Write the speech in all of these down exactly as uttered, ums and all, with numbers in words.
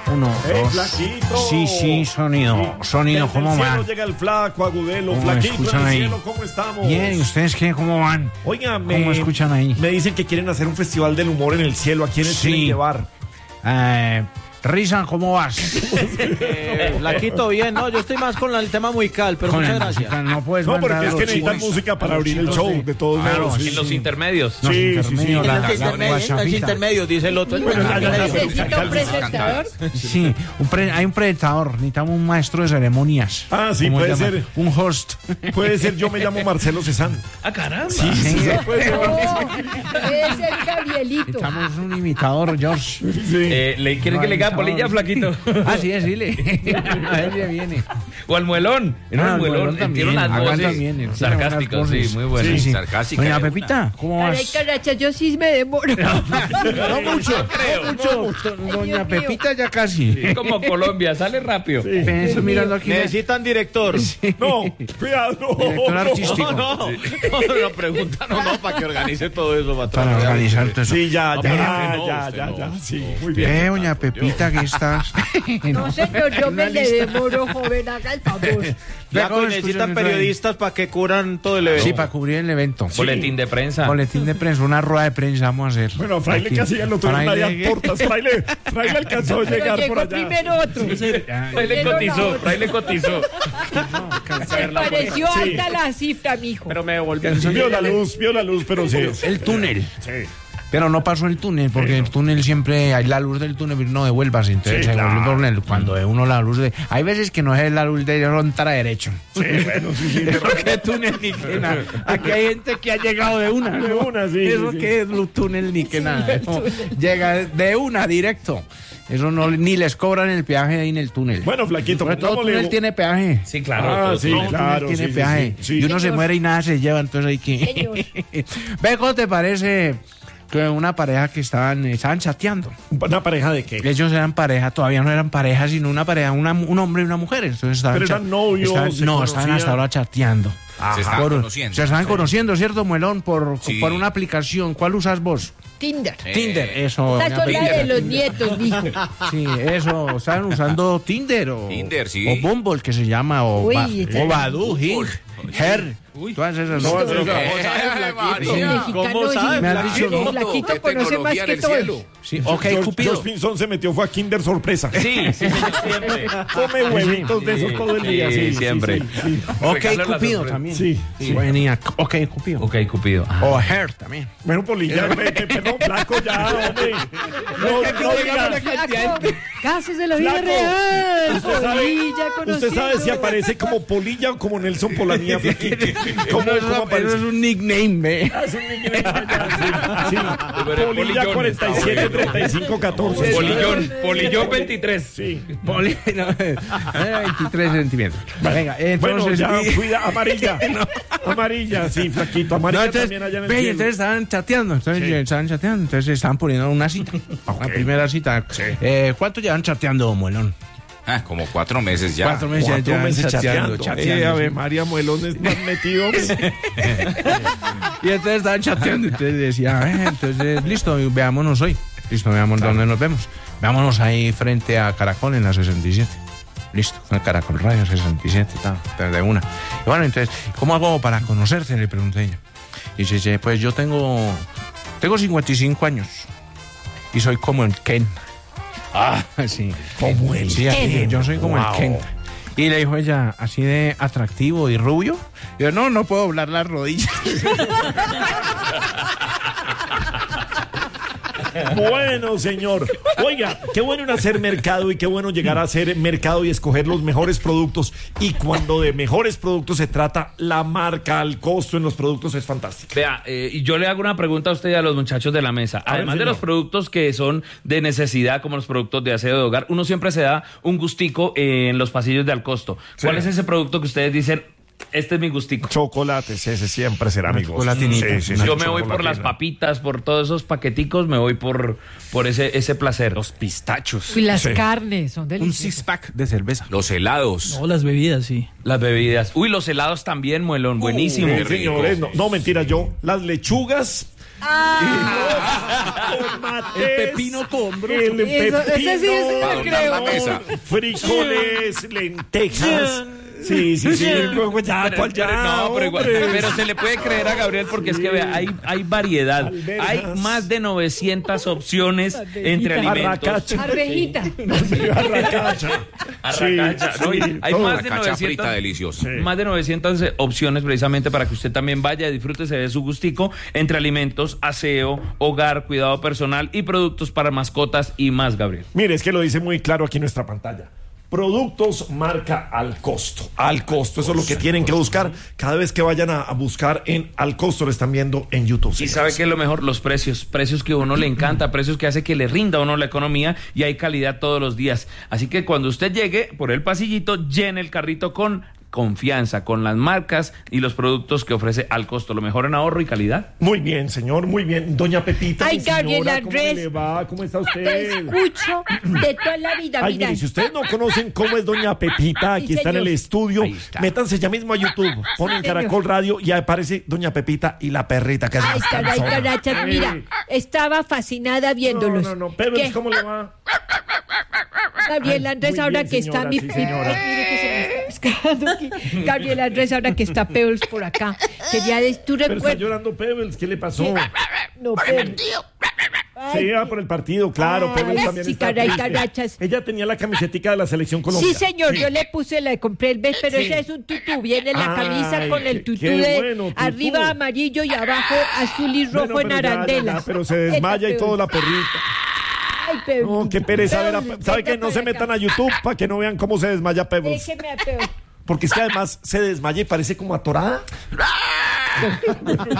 Uno, ¡Hey, dos. Flaquito! Sí, sí, sonido. Sí. Sonido, Desde ¿cómo el cielo van? llega el flaco, Agudelo, ¿Cómo me Flaquito en escuchan el ahí? cielo, ¿cómo estamos? Bien, ¿y ustedes qué? ¿Cómo van? Oiga, me, ¿Cómo escuchan ahí? me dicen que quieren hacer un festival del humor en el cielo. ¿A quiénes Sí. quieren llevar? Eh, Risa, ¿cómo vas? Eh, Flaquito, bien, no, yo estoy más con la- el tema musical, pero Con muchas el gracias. musical, no puedes No, mandar porque es a que los necesitan chicos- música para a los abrir el chicos show, de- de todos Claro, modos. sí, En los sí. intermedios. Los Sí, sí, intermedios, sí. la, En la, los la intermedios, en los guachafita. intermedios, dice el otro. en los Bueno, ya, ya, intermedios. pero- ¿Necesita un presentador? Sí, un pre- hay un presentador, necesitamos un maestro de ceremonias. Ah, sí, ¿Cómo puede se llama? ser. Un host. Puede ser, yo me llamo Marcelo Cezanne. ¡Ah, caramba! Sí, sí, sí, puede ser. No, es el Gabrielito. Necesitamos un imitador, George. Sí. Eh, ¿le quiere No, que le haga no. polilla, Flaquito? Ah, sí, decirle. A ver, ya viene. O al muelón. Era Ah, el al muelón. muelón también, Tiene unas haga voces también, él tiene sarcásticas, unas sí, voces. muy buenas. Sí, sí. Sarcástica Doña de una. Pepita, ¿cómo Caray, vas? caracha, yo sí me demoro. No mucho, no mucho. Doña Dios mío. Pepita ya casi. Es como Colombia, sale rápido. Estoy mirando aquí. Necesitan director. No, cuidado, no. Director no. artístico. No, no, no, no, pregunta, no, no, para que organice todo eso, patrón. Para organizar todo eso. Sí, ya, No, ya, pero ya, no, ya, usted ya, no, ya, usted sí, no. muy bien. Eh, doña Pepita, ¿qué estás? No, señor, yo me le demoro, joven, haga el favor. Ya ¿Cómo necesitan escuchan eso ahí? periodistas para que cubran todo el evento. Sí, para cubrir el evento. Boletín de prensa. Boletín de prensa, una rueda de prensa vamos a hacer. Bueno, Fraile Aquí. casi ya lo tuvieron ahí Fraile- a portas. Fraile, Fraile alcanzó a Pero llegar por llegó allá. primero otro. Ya, Ahí le Pero cotizó, la- ahí le cotizó. Me pareció Sí. alta la cifra, mijo. Pero me devolví. Vio la luz, vio la luz, pero sí. El túnel. Sí. Pero no pasó el túnel, porque el túnel siempre hay la luz del túnel, pero no devuelvas, entonces Sí, se vuelve claro. un túnel. Cuando ve uno la luz de. Hay veces que no es la luz de frontera derecho. Sí, bueno, sí, sí. Eso que túnel ni que nada. Aquí hay gente que ha llegado de una. De ¿no? una, sí, Eso sí, sí. que es un túnel ni que nada. Eso llega de una directo. Eso no ni les cobran el peaje ahí en el túnel. Bueno, Flaquito, Pero todo pongámosle- túnel tiene peaje. Sí, claro. Ah, todo- sí, todo- claro. Tiene sí, sí, peaje. sí, sí. Y uno se Señor. muere y nada se lleva, entonces hay que. Señor. Ve, ¿cómo te parece que una pareja que estaban, estaban chateando? ¿Una pareja de qué? Ellos eran pareja, todavía no eran pareja, sino una pareja, una- un hombre y una mujer. Entonces estaban Pero cha- eran novios, estaban- se no, estaban conocían. hasta ahora chateando. Se estaban Por- conociendo. Se estaban conociendo, ¿cierto, Muelón? Por, Sí. por una aplicación. ¿Cuál usas vos? Tinder. Eh, Tinder, eso. Esa doña son la Pepita. de los nietos, mijo. Sí, eso. ¿Estaban usando Tinder o, Tinder, sí. o Bumble, que se llama, o, Uy, Ba- ese- o Badoo, Hinge, Her. Todas esas. No, ¿no? eso- Eh, María. El mexicano ¿Cómo sabe? Me has el dicho, ¿no? flaquito ¿Qué conoce más tecnología que en el todos. cielo? Sí, ok, George, Cupido. George Pinzón se metió, fue a Kinder sorpresa. Sí, sí, sí, siempre. Come huevitos de esos todo el día. Sí, Sí, sí, siempre. sí, sí. Ok, Regala la Cupido sorpresa. también. Sí, Sí, venía. Ok, Cupido. Ok, Cupido. Ah. O Her también. Bueno, Polilla, vete, perdón, flaco, ya, hombre. No, no digas. Flaco, casos de la vida Flaco, real. usted sabe, Polilla usted sabe si conociendo. aparece como Polilla o como Nelson Polanía, flaquito. ¿Cómo, No, cómo eso, aparece? eso es un nickname, ve. Ah, es un nickname allá, sí, sí. eres Polilla Polillón. cuarenta y siete treinta y cinco catorce. Polillón, Polillón veintitrés. Sí. Poli, no, era veintitrés centímetros. Venga, Bueno, entonces. ya, y- cuida, amarilla. Amarilla, sí, flaquito, no, amarilla entonces, también allá en el ve, y cielo. entonces estaban chateando, entonces Sí. estaban chateando, entonces estaban poniendo una cita, una primera cita. Eh, ¿Cuánto llevan chateando, Muelón? Ah, como cuatro meses ya. Cuatro meses Cuatro ya meses chateando, chateando. chateando, Eh, a sí. ver, María Muelón estás metido. Y entonces estaban chateando, entonces decía, eh, entonces, listo, veámonos hoy. Listo, veamos dónde nos vemos. Veámonos ahí frente a Caracol en la sesenta y siete. Listo, en Caracol Radio sesenta y siete, tal, tal, de una. Y bueno, entonces, ¿cómo hago para conocerte? Le pregunté ella. Y dice, "Sí, pues yo tengo, tengo cincuenta y cinco años y soy como el Ken". Ah, sí. Como el Sí, así, Ken. yo soy como Wow. el Ken. Y le dijo ella, así de atractivo y rubio. Y yo, no, no puedo doblar las rodillas. Bueno, señor. Oiga, qué bueno en hacer mercado y qué bueno llegar a hacer mercado y escoger los mejores productos. Y cuando de mejores productos se trata, la marca, el costo en los productos es fantástico. Vea, eh, y yo le hago una pregunta a usted y a los muchachos de la mesa. A ver, Además de señor. los productos que son de necesidad, como los productos de aseo de hogar, uno siempre se da un gustico en los pasillos de Alcosto. ¿Cuál Sí. es ese producto que ustedes dicen, este es mi gustico? Chocolates, ese siempre será mi gusto. chocolatinito. Sí, sí, sí, Yo me voy por chocolatina. las papitas, por todos esos paqueticos, me voy por, por ese, ese placer. Los pistachos. Y las Sí. carnes son Un deliciosas. six-pack de cerveza. Los helados. No, las bebidas, sí. Las bebidas. Uy, los helados también, Muelón, buenísimo. Sí, señores, no, no, mentira, yo, las lechugas, Ah, tomates, El pepino con brócoli. el Eso- pepino, ese sí, ese Para lo adornar la creo. mesa. frijoles, lentejas. Sí, sí, sí. Ya, Pero- ¿cuál ya? pero no, pero, igual- hombre? pero se le puede creer a Gabriel porque es que vea, hay, hay variedad. Alberjas. Hay más de novecientas opciones entre alimentos. Arracacha. arvejita. Sí, arracacha. Arracacha, Sí, ¿no? Y sí, hay todo. más de Cacha frita novecientas, deliciosa. más de novecientas opciones precisamente para que usted también vaya, disfrute, se dé su gustico entre alimentos, aseo, hogar, cuidado personal y productos para mascotas y más, Gabriel. Mire, es que lo dice muy claro aquí en nuestra pantalla. Productos marca al costo. Al costo. Eso es lo que tienen que buscar cada vez que vayan a, a buscar en al costo. Lo están viendo en YouTube. Y sabe qué es lo mejor, los precios, precios que a uno le encanta, precios que hace que le rinda a uno la economía y hay calidad todos los días. Así que cuando usted llegue por el pasillito, llene el carrito con confianza, con las marcas y los productos que ofrece al costo, lo mejor en ahorro y calidad. Muy bien, señor, muy bien. Doña Pepita, Ay, mi señora, Gabriel ¿cómo Andrés. le va? ¿Cómo está Te usted? escucho de toda la vida, Ay, mira. mire, si ustedes no conocen cómo es Doña Pepita, aquí Sí, está en el señor. estudio, Ahí está. métanse ya mismo a YouTube, ponen señor. Caracol Radio y aparece Doña Pepita y la perrita que es Ay, más caray, cansona. carachas, mira, Ey. estaba fascinada viéndolos. No, no, no, Pebbles, ¿Qué? ¿cómo le va? Gabriel Ay, Andrés, muy ahora bien, que señora, está mi... sí, señora. Mire que se me está pescando aquí. Gabriel Andrés, ahora que está Pebbles por acá. Quería decir, tú Pero está recuerdas... llorando Pebbles, ¿qué le pasó? No, Pebbles. Sí, va por el partido, claro, Ay, Pebbles también sí, está caray, triste. carachas. Ella tenía la camisetica de la selección Sí, colombiana. señor, yo le puse, le compré el beso, pero Sí. ese es un tutú. Viene la Ay, camisa con el qué- tutú qué de bueno, tutú. arriba amarillo y abajo azul y rojo Bueno, en pero ya, ya, arandelas. ya, pero se desmaya y Esta, todo la Pebbles. perrita. Ay, Pebbles. No, qué pereza ver a Pebbles, ¿sabe venga qué? No se para acá. metan a YouTube para que no vean cómo se desmaya Pebbles. Déjeme a Pebbles. Porque es que además se desmaya y parece como atorada. Pebbles,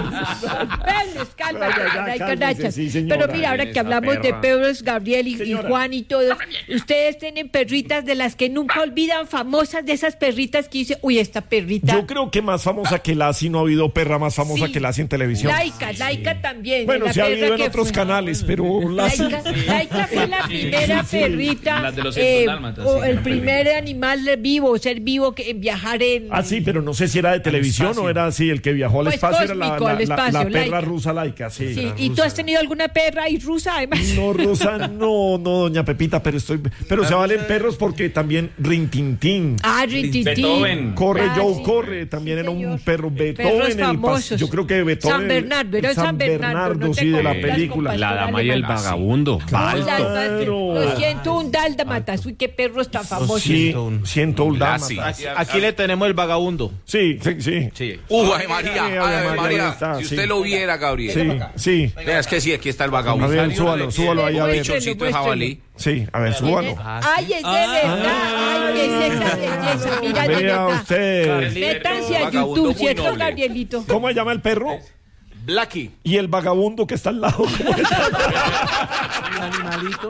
calma, Ya, ya, caray, cálmese, carachas. sí, señora. Pero mira, ahora que Esa hablamos de perra. Pebbles, Gabriel y, y Señora. Juan y todos, ustedes tienen perritas de las que nunca olvidan, famosas de esas perritas que dice, uy, esta perrita. Yo creo que más famosa que Lassie, no ha habido perra más famosa Sí. que Lassie en televisión. Laika, Laika también. Bueno, la se ha perra habido en que otros fue. canales, pero Lassie... Laika, Laika fue la primera sí. perrita, Las de los eh, cientos dálmatas, o sí, el la primer animal vivo, ser vivo que en viajar en... Ah, sí, pero no sé si era de televisión o era así, el que viajó al Pues espacio era la, cósmico, la- al la- espacio, la perra Laika. rusa Laika, sí. Sí, la ¿y tú rusa. has tenido alguna perra y rusa además? No, rusa, no, no, doña Pepita, pero estoy... Pero se valen perros porque también Rintintín. Ah, Rintintín. Beethoven. Corre, Ah, Joe, sí. corre, también era un señor. perro Beethoven Perros en el pas- famosos. Yo creo que Beethoven. San Bernardo, era San Bernardo, no te sí, de la confundas con película. Pastor La dama y el Alemán. vagabundo. Un Claro. dálmata, Lo siento, un dálmatas. Uy, qué perros tan famosos. Sí, siento un Lassie. dálmata. Aquí le tenemos el vagabundo. Sí, sí, sí. Sí. Uh, Ave María, Sí, Ave Ave María, María. está, Si sí. usted lo viera, Gabriel. Sí, sí. Vea, es que sí, aquí está el A vagabundo. ver, súbalo, súbalo ahí, a ver. Pichoncito de jabalí. Sí, a ver, súbalo. Ay, es de verdad. Ay, qué es esa belleza. Mira, de Vea verdad. usted. Métanse a Vagabundo YouTube, muy ¿cierto, noble. Gabrielito? ¿Cómo se llama el perro? Blackie. Y el vagabundo que está al lado. ¿Cómo se llama? Un animalito.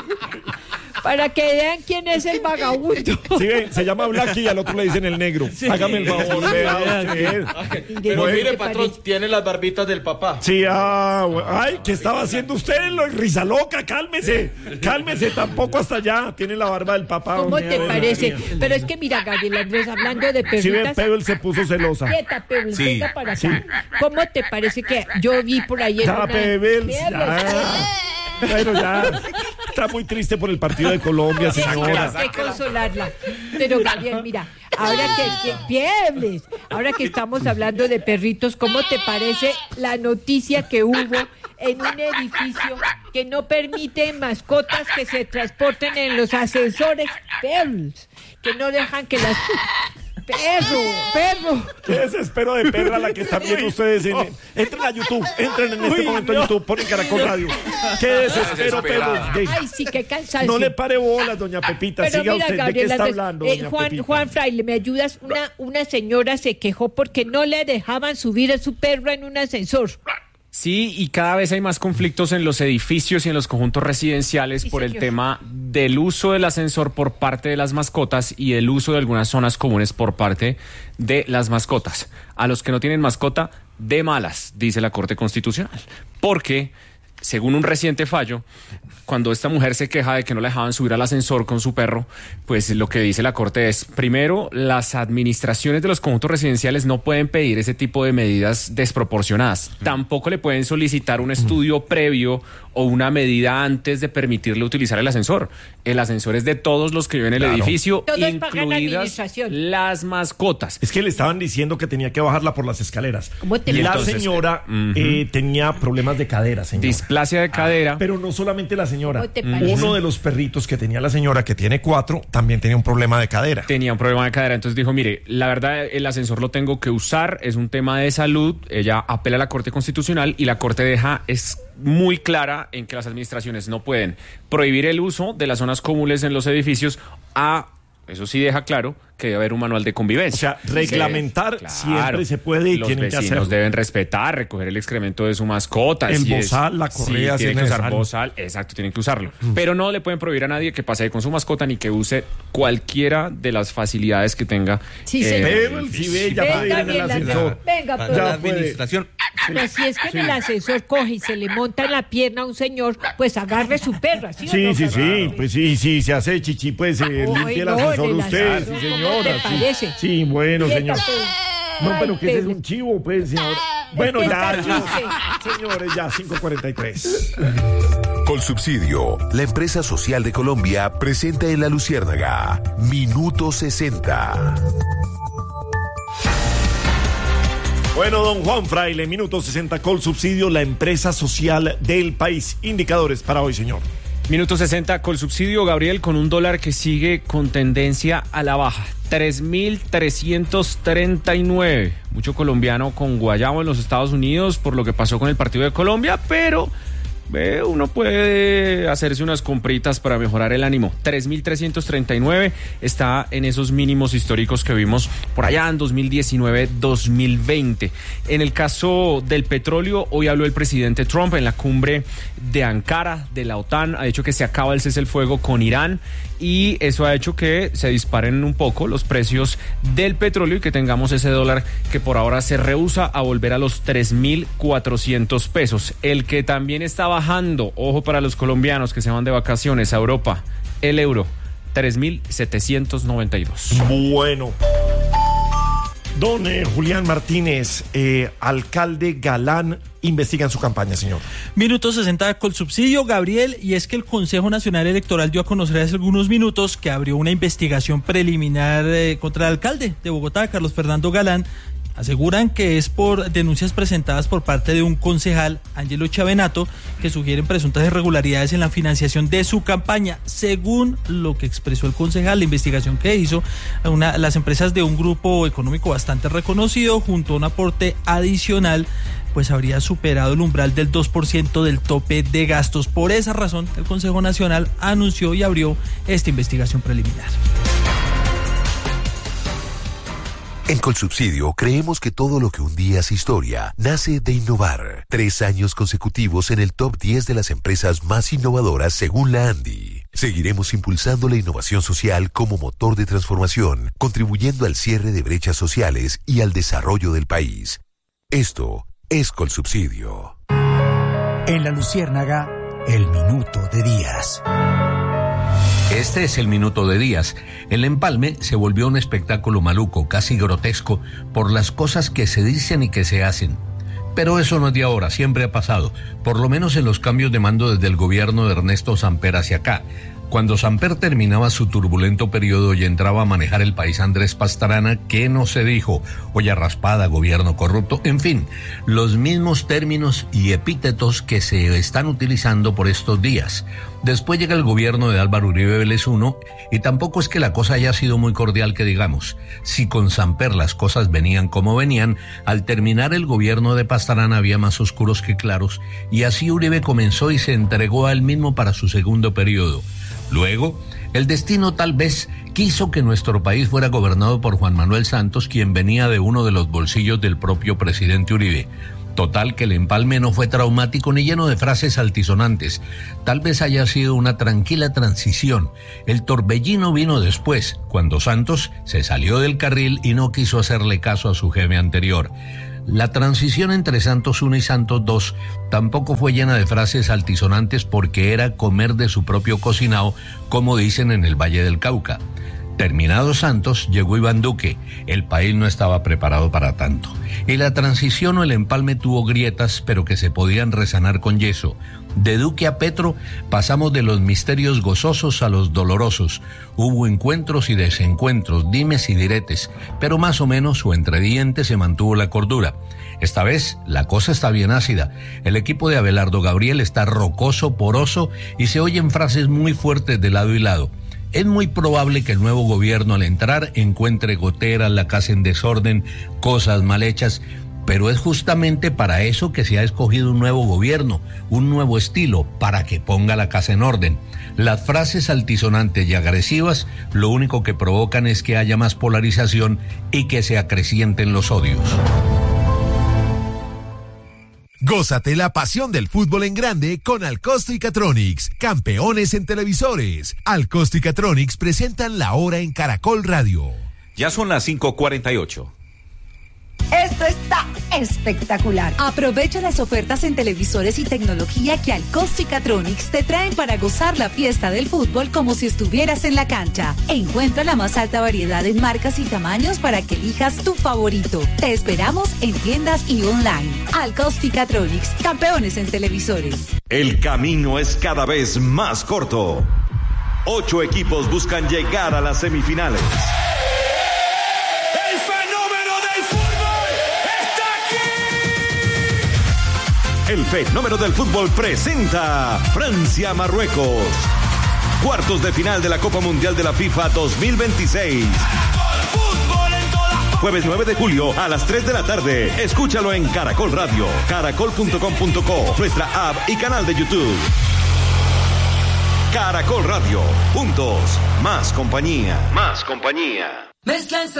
Para que vean quién es el vagabundo. Sí, ve, se llama Blackie y al otro le dicen el negro. Hágame el favor, vea usted. Pero Bueno, mire, patrón, tiene las barbitas del papá. Sí, ah, bu- ay, ¿qué estaba haciendo usted? Lo, risa loca, cálmese. Cálmese, tampoco hasta allá. Tiene la barba del papá. ¿cómo hombre, te a ver, parece? María. Pero es que mira, Gabriel Andrés, hablando de Si ven, perritas... Pebble se puso celosa. Quieta, Pebbles, Sí, venga para acá. sí. ¿Cómo te parece que yo vi por ahí en Ya, una... Pebbles, Pebbles, ya. Bueno, ya. Está muy triste por el partido de Colombia, señora. Hay que consolarla. Pero Gabriel, mira, ahora que, que Piebles, ahora que estamos hablando de perritos, ¿cómo te parece la noticia que hubo en un edificio que no permite mascotas que se transporten en los ascensores? Piebles, que no dejan que las... Perro, perro. Qué desespero de perra la que están viendo ustedes. En, entren a YouTube, entren en este momento a YouTube, ponen Caracol Radio. Qué desespero, Desesperada. Pebble. Ay, sí, qué cansancio. No le pare bolas, doña Pepita. Pero Siga mira, usted. ¿De qué Gabriela, está Andrés, hablando, eh, doña Juan, Pepita? Juan Fraile, ¿me ayudas? Una, una señora se quejó porque no le dejaban subir a su perro en un ascensor. Sí, y cada vez hay más conflictos en los edificios y en los conjuntos residenciales Sí, por el señor. tema del uso del ascensor por parte de las mascotas y el uso de algunas zonas comunes por parte de las mascotas. A los que no tienen mascota, de malas, dice la Corte Constitucional. Porque según un reciente fallo, cuando esta mujer se queja de que no la dejaban subir al ascensor con su perro, pues lo que dice la Corte es, primero, las administraciones de los conjuntos residenciales no pueden pedir ese tipo de medidas desproporcionadas. Mm. Tampoco le pueden solicitar un estudio mm. previo o una medida antes de permitirle utilizar el ascensor. El ascensor es de todos los que viven en el claro. edificio, todos incluidas las mascotas. Es que le estaban diciendo que tenía que bajarla por las escaleras. ¿Cómo te y la entonces, señora uh-huh. eh, tenía problemas de cadera, señora. Displasia de cadera. Ah, pero no solamente la señora. ¿Cómo te parece? Uno de los perritos que tenía la señora, que tiene cuatro, también tenía un problema de cadera. Tenía un problema de cadera, entonces dijo, mire, la verdad el ascensor lo tengo que usar, es un tema de salud. Ella apela a la Corte Constitucional y la Corte deja, es muy clara en que las administraciones no pueden prohibir el uso de las zonas comunes en los edificios a... Eso sí deja claro que debe haber un manual de convivencia. O sea, reglamentar claro, siempre se puede y los tienen que hacerlo. vecinos deben respetar, recoger el excremento de su mascota. El si bozal, es, la correa, sí, si tienen es que usar necesario. bozal, exacto, tienen que usarlo. Mm. Pero no le pueden prohibir a nadie que pase con su mascota ni que use cualquiera de las facilidades que tenga. Sí, eh, señor. Pero el Cibe ya puede ir en el bien, la- ascensor. venga, Para pero, la administración. pero si es que en el ascensor coge y se le monta en la pierna a un señor, pues agarre su perra, ¿sí o Sí, no, sí, sí, Fernando? pues sí, sí, se hace chichi, pues se Ay, limpia el no, ascensor en el usted, ascensor, sí, ¿cómo señora. te sí. parece? Sí, bueno, Quieta, señor. pero- No, pero Ay, que ese es Pedro. un chivo, pues, señor. Bueno, que ya, está ya. dulce. Señores, ya, cinco cuarenta y tres. Colsubsidio, la empresa social de Colombia, presenta en La Luciérnaga Minuto sesenta. Bueno, don Juan Fraile, minuto sesenta, Colsubsidio, la empresa social del país. Indicadores para hoy, señor. Minuto sesenta, Colsubsidio, Gabriel, con un dólar que sigue con tendencia a la baja. tres mil trescientos treinta y nueve. Mucho colombiano con guayabo en los Estados Unidos por lo que pasó con el partido de Colombia, pero eh, uno puede hacerse unas compritas para mejorar el ánimo. tres mil trescientos treinta y nueve está en esos mínimos históricos que vimos por allá en dos mil diecinueve dos mil veinte. En el caso del petróleo, hoy habló el presidente Trump en la cumbre de Ankara de la OTAN. Ha dicho que se acaba el cese el fuego con Irán y eso ha hecho que se disparen un poco los precios del petróleo y que tengamos ese dólar que por ahora se rehúsa a volver a los tres mil cuatrocientos pesos. El que también está bajando, ojo para los colombianos que se van de vacaciones a Europa, el euro, tres mil setecientos noventa y dos. Bueno. Don eh, Julián Martínez, eh, alcalde Galán, investigan su campaña, señor. Minuto sesenta con subsidio, Gabriel, y es que el Consejo Nacional Electoral dio a conocer hace algunos minutos que abrió una investigación preliminar eh, contra el alcalde de Bogotá, Carlos Fernando Galán. Aseguran que es por denuncias presentadas por parte de un concejal, Ángelo Chavenato, que sugieren presuntas irregularidades en la financiación de su campaña. Según lo que expresó el concejal, la investigación que hizo, una, las empresas de un grupo económico bastante reconocido, junto a un aporte adicional, pues habría superado el umbral del dos por ciento del tope de gastos. Por esa razón, el Consejo Nacional anunció y abrió esta investigación preliminar. En Colsubsidio creemos que todo lo que un día es historia nace de innovar. Tres años consecutivos en el top diez de las empresas más innovadoras según la ANDI. Seguiremos impulsando la innovación social como motor de transformación, contribuyendo al cierre de brechas sociales y al desarrollo del país. Esto es Colsubsidio. En La Luciérnaga, el minuto de Díaz. Este es el minuto de Díaz. El empalme se volvió un espectáculo maluco, casi grotesco, por las cosas que se dicen y que se hacen. Pero eso no es de ahora, siempre ha pasado, por lo menos en los cambios de mando desde el gobierno de Ernesto Samper hacia acá. Cuando Samper terminaba su turbulento periodo y entraba a manejar el país Andrés Pastrana, ¿qué no se dijo? Olla raspada, gobierno corrupto, en fin, los mismos términos y epítetos que se están utilizando por estos días. Después llega el gobierno de Álvaro Uribe Vélez primero y tampoco es que la cosa haya sido muy cordial que digamos. Si con Samper las cosas venían como venían, al terminar el gobierno de Pastrana había más oscuros que claros y así Uribe comenzó y se entregó a él mismo para su segundo periodo. Luego, el destino tal vez quiso que nuestro país fuera gobernado por Juan Manuel Santos, quien venía de uno de los bolsillos del propio presidente Uribe. Total que el empalme no fue traumático ni lleno de frases altisonantes. Tal vez haya sido una tranquila transición. El torbellino vino después, cuando Santos se salió del carril y no quiso hacerle caso a su jefe anterior. La transición entre Santos uno y Santos dos tampoco fue llena de frases altisonantes porque era comer de su propio cocinado, como dicen en el Valle del Cauca. Terminado Santos, llegó Iván Duque. El país no estaba preparado para tanto. Y la transición o el empalme tuvo grietas, pero que se podían resanar con yeso. De Duque a Petro pasamos de los misterios gozosos a los dolorosos. Hubo encuentros y desencuentros, dimes y diretes, pero más o menos o entre dientes se mantuvo la cordura. Esta vez la cosa está bien ácida. El equipo de Abelardo Gabriel está rocoso, poroso y se oyen frases muy fuertes de lado y lado. Es muy probable que el nuevo gobierno al entrar encuentre goteras, la casa en desorden, cosas mal hechas, pero es justamente para eso que se ha escogido un nuevo gobierno, un nuevo estilo, para que ponga la casa en orden. Las frases altisonantes y agresivas lo único que provocan es que haya más polarización y que se acrecienten los odios. Gózate la pasión del fútbol en grande con Alcosto y Catronics, campeones en televisores. Alcosto y Catronics presentan La Hora en Caracol Radio. Ya son las cinco cuarenta y ocho. Esto está espectacular. Aprovecha las ofertas en televisores y tecnología que Alcosto y Catronics te traen para gozar la fiesta del fútbol como si estuvieras en la cancha. Encuentra la más alta variedad en marcas y tamaños para que elijas tu favorito. Te esperamos en tiendas y online. Alcosto y Catronics, campeones en televisores. El camino es cada vez más corto. Ocho equipos buscan llegar a las semifinales. El fenómeno del fútbol presenta Francia-Marruecos. Cuartos de final de la Copa Mundial de la FIFA dos mil veintiséis. Jueves nueve de julio a las tres de la tarde. Escúchalo en Caracol Radio, caracol punto com punto co, nuestra app y canal de YouTube. Caracol Radio. Juntos, más compañía. Más compañía.